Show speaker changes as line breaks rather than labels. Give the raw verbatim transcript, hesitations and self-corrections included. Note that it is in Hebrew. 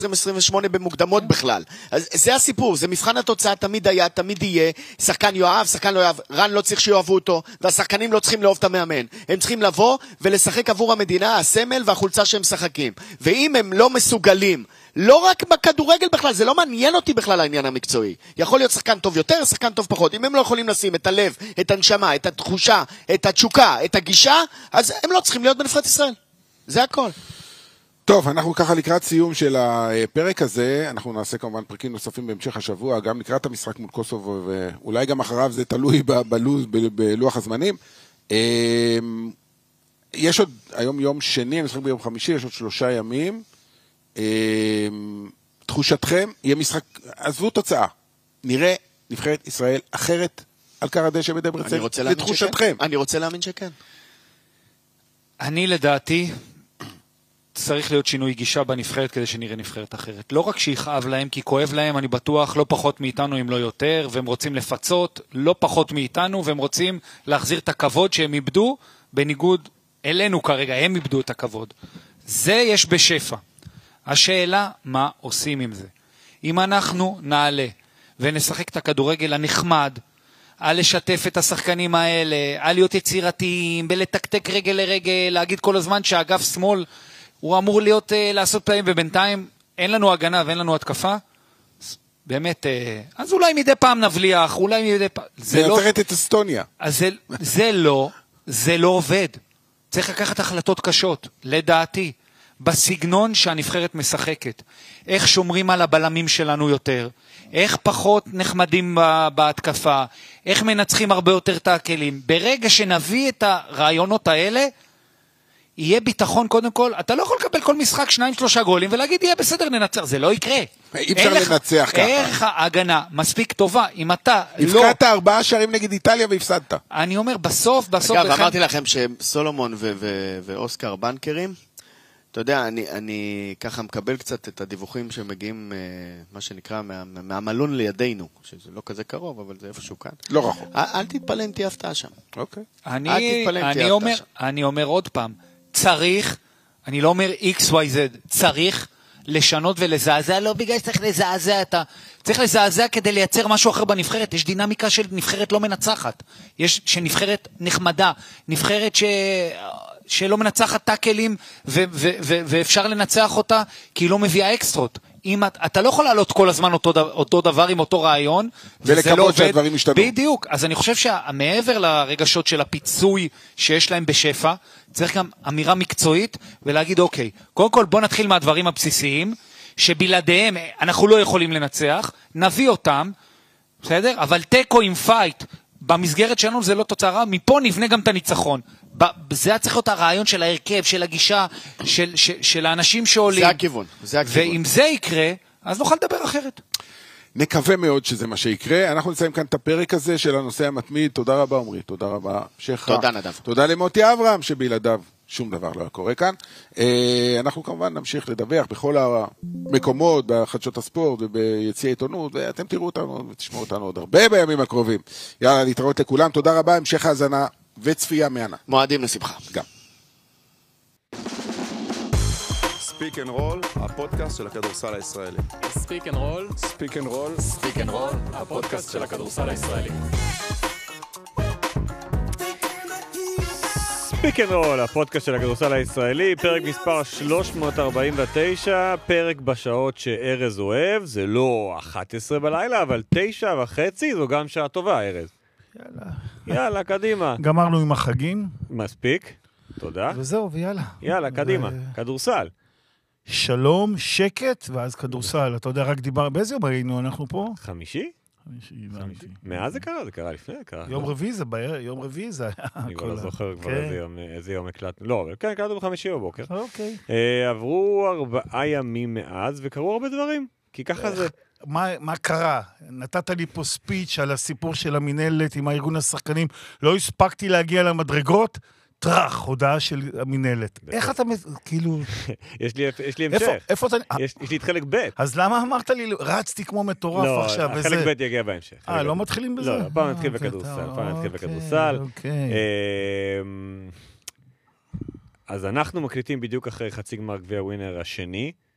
עשרים עשרים ושמונה במוקדמות בכלל. אז זה הסיפור, זה מבחן התוצאה, תמיד היה, תמיד יהיה, שחקן יואב, שחקן לא יואב, רן לא צריך שיואבו אותו, והשחקנים לא צריכים לאהוב את המאמן. הם צריכים לבוא ולשחק עבור המדינה, הסמל והחולצה שהם משחקים. ואם הם לא מסוגלים, לא רק בכדורגל בכלל, זה לא מעניין אותי בכלל העניין המקצועי. יכול להיות שחקן טוב יותר, שחקן טוב פחות. אם הם לא יכולים לשים את הלב, את הנשמה, את התחושה, את התשוקה, את הגישה, אז הם לא צריכים להיות בנבחרת ישראל. זה הכל.
טוב, אנחנו ככה לקראת סיום של הפרק הזה, אנחנו נעשה כמובן פרקים נוספים בהמשך השבוע, גם לקראת המשחק מול קוסובו, ואולי גם אחריו זה תלוי בלוז, בלוח הזמנים. יש עוד, היום יום שני, המשחק ביום חמישי, יש עוד שלושה ימים. תחושתכם, יהיה משחק, עזבו תוצאה, נראה נבחרת ישראל אחרת על קר הדשא בדברצן, לתחושתכם.
אני רוצה להאמין שכן.
אני לדעתי... צריך להיות שינוי גישה בנבחרת כדי שנראה נבחרת אחרת. לא רק שיכאב להם, כי כואב להם, אני בטוח, לא פחות מאיתנו אם לא יותר, והם רוצים לפצות, לא פחות מאיתנו, והם רוצים להחזיר את הכבוד שהם איבדו, בניגוד אלינו כרגע, הם איבדו את הכבוד. זה יש בשפע. השאלה, מה עושים עם זה? אם אנחנו נעלה ונשחק את הכדורגל הנחמד, על לשתף את השחקנים האלה, על להיות יצירתיים, בלתקתק רגל לרגל, להגיד כל הזמן שהאגף שמאל הוא אמור להיות, uh, לעשות פלאים, ובינתיים אין לנו הגנה ואין לנו התקפה, באמת, uh, אז אולי מדי פעם נבליח, אולי מדי פעם...
זה לא... את אסטוניה.
אז זה, זה לא, זה לא עובד. צריך לקחת החלטות קשות, לדעתי, בסגנון שהנבחרת משחקת. איך שומרים על הבלמים שלנו יותר, איך פחות נחמדים בהתקפה, איך מנצחים הרבה יותר את הכלים. ברגע שנביא את הרעיונות האלה, יהיה ביטחון קודם כל, אתה לא יכול לקבל כל משחק שניים שלושה גולים ולהגיד יהיה בסדר ננצח, זה לא יקרה.
אי אפשר לנצח ככה.
אין לך הגנה מספיק טובה, אם אתה לא...
הפקעת ארבעה שערים נגד איטליה והפסדת.
אני אומר, בסוף, בסוף...
אגב, אמרתי לכם שסולומון ואוסקר בנקרים, אתה יודע, אני ככה מקבל קצת את הדיווחים שמגיעים, מה שנקרא, מהמלון לידינו, שזה לא כזה קרוב, אבל זה איפשהו כאן.
לא רחוק.
אל תתפלא אם תהיה הפתעה שם.
אוקיי.
אני אומר עוד פעם, צריך, אני לא אומר X Y Z, צריך לשנות ולזעזע, לא בגלל שצריך לזעזע את ה... צריך לזעזע כדי לייצר משהו אחר בנבחרת, יש דינמיקה של נבחרת לא מנצחת, יש שנבחרת נחמדה, נבחרת ש... שלא מנצחת טאקלים ו- ו- ו- ואפשר לנצח אותה כי היא לא מביאה אקסטרות. אם את, אתה לא יכול לעלות כל הזמן אותו, אותו דבר עם אותו רעיון,
ולקוות לא שהדברים ישתנו.
בדיוק, אז אני חושב שמעבר לרגשות של הפיצוי שיש להם בשפע, צריך גם אמירה מקצועית ולהגיד אוקיי, קודם כל בוא נתחיל מהדברים הבסיסיים, שבלעדיהם אנחנו לא יכולים לנצח, נביא אותם, בסדר? אבל טקו עם פייט, במסגרת שלנו זה לא תוצאה רע, מפה נבנה גם את הניצחון. זה צריך להיות הרעיון של ההרכב, של הגישה, של, של, של האנשים שעולים.
זה הכיוון, זה הכיוון.
ואם זה יקרה, אז נוכל לדבר אחרת.
נקווה מאוד שזה מה שיקרה. אנחנו נסיים כאן את הפרק הזה של הנושא המתמיד. תודה רבה, עמרי. תודה רבה, שכה.
תודה, נדב.
תודה למוטי אברהם, שבלעדיו שום דבר לא קורה כאן. אנחנו כמובן נמשיך לדווח בכל המקומות, בחדשות הספורט וביציעי עיתונות, ואתם תראו אותנו ותשמעו אותנו עוד הרבה בימים הקרובים. יאללה, להתראות לכולם. תודה רבה, המשך האזנה וצפייה מענה.
מועדים לשמחה.
גם.
ספיק אנד רול, הפודקאסט של הכדורסל הישראלי.
ספיק אנד רול,
ספיק אנד רול,
ספיק אנד רול, הפודקאסט של הכדורסל הישראלי.
ספיק אנד רול, הפודקאסט של הכדורסל הישראלי, פרק מספר שלוש מאות ארבעים ותשע, פרק בשעות שארז אוהב, זה לא אחת עשרה בלילה, אבל תשע וחצי, זו גם שעה טובה, ארז.
יאללה.
יאללה, קדימה.
גמרנו עם החגים.
מספיק, תודה.
וזהו, ויאללה.
יאללה, קדימה, כדורסל.
שלום, שקט, ואז כדורסל. אתה יודע, רק דיבר, באיזה יום היינו אנחנו פה?
חמישי?
חמישי, הבנתי.
מאז זה קרה? זה קרה לפני?
יום רביעי זה בערב, יום רביעי זה היה.
אני כבר לא זוכר כבר איזה יום הקלטנו. לא, אבל כן, הקלטנו בחמישי בבוקר.
אוקיי.
עברו ארבעה ימים מאז, וקרו הרבה דברים. כי ככה זה...
מה קרה? נתת לי פה ספיץ' על הסיפור של המנהלת עם הארגון השחקנים. לא הספקתי להגיע למדרגות. טרח, הודעה של המנהלת. איך אתה, כאילו...
יש לי המשך.
איפה אתה...
יש לי את חלק ב'.
אז למה אמרת לי, רצתי כמו מטורף עכשיו?
לא, החלק ב' יגיע בהמשך.
אה, לא מתחילים בזה?
לא, פעם נתחיל בכדורסל. פעם נתחיל בכדורסל. אז אנחנו מקליטים בדיוק אחרי חצי גמר גביע ווינר השני.